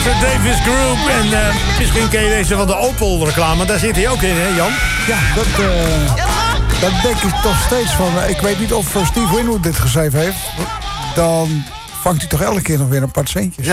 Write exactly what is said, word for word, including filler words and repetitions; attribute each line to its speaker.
Speaker 1: Spencer Davis Group. En uh, misschien ken je deze van de Opel-reclame. Daar zit hij ook in, hè, Jan?
Speaker 2: Ja, dat, uh, dat denk ik toch steeds van. Ik weet niet of Steve Winwood dit geschreven heeft. Dan vangt hij toch elke keer nog weer een paar centjes.